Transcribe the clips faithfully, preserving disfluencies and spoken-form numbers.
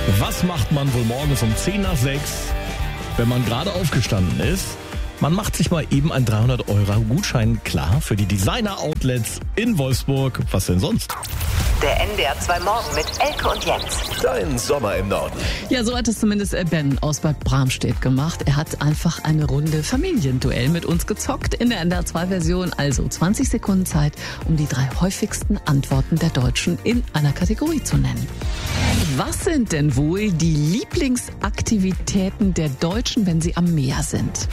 Was macht man wohl morgens um zehn nach sechs, wenn man gerade aufgestanden ist? Man macht sich mal eben einen dreihundert Euro Gutschein klar für die Designer-Outlets in Wolfsburg. Was denn sonst? Der N D R zwei Morgen mit Elke und Jens. Dein Sommer im Norden. Ja, so hat es zumindest Ben aus Bad Bramstedt gemacht. Er hat einfach eine Runde Familienduell mit uns gezockt in der N D R zwei Version. Also zwanzig Sekunden Zeit, um die drei häufigsten Antworten der Deutschen in einer Kategorie zu nennen. Was sind denn wohl die Lieblingsaktivitäten der Deutschen, wenn sie am Meer sind?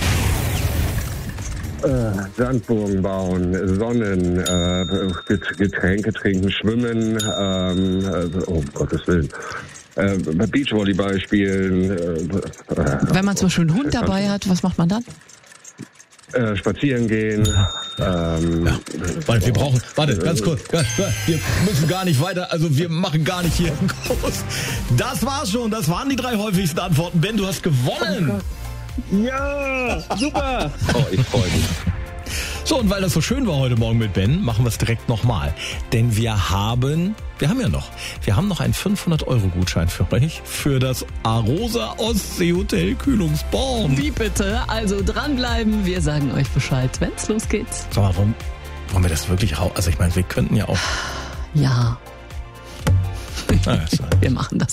Äh, Sandburgen bauen, Sonnen, äh, Getränke trinken, schwimmen, ähm, äh, oh, um Gottes Willen, äh, Beachvolleyball spielen. Äh, Wenn man zum Beispiel einen Hund dabei hat, was macht man dann? Äh, spazieren gehen. Ähm, Ja. Warte, wir brauchen, warte, ganz kurz. Wir müssen gar nicht weiter, also wir machen gar nicht hier groß. Das war's schon, das waren die drei häufigsten Antworten. Ben, du hast gewonnen. ja, super. Oh, ich freue mich. So, und weil das so schön war heute Morgen mit Ben, machen wir es direkt nochmal. Denn wir haben, wir haben ja noch, wir haben noch einen fünfhundert Euro Gutschein für euch für das Arosa Ostsee Hotel Kühlungsborn. Wie bitte? Also dranbleiben, wir sagen euch Bescheid, wenn's losgeht. Sag mal, warum, wollen wir das wirklich raus? Also ich meine, wir könnten ja auch... Ja, Ah, ja, wir machen das.